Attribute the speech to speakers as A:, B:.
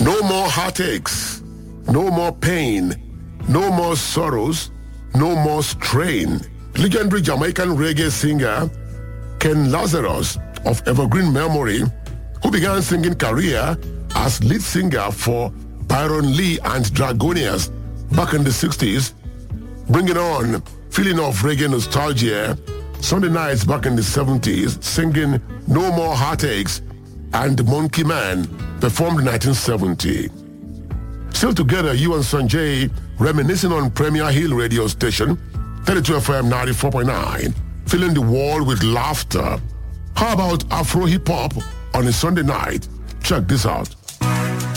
A: No more heartaches, no more pain, no more sorrows, no more strain. Legendary Jamaican reggae singer Ken Lazarus of evergreen memory, who began singing career as lead singer for Byron Lee and Dragonians back in the 60s, bringing on feeling of reggae nostalgia. Sunday nights back in the 70s, singing No More Heartaches and Monkey Man, performed in 1970. Still together, you and Sanjay reminiscing on Premier Hill radio station, 32 FM 94.9, filling the world with laughter. How about Afro hip hop on a Sunday night? Check this out.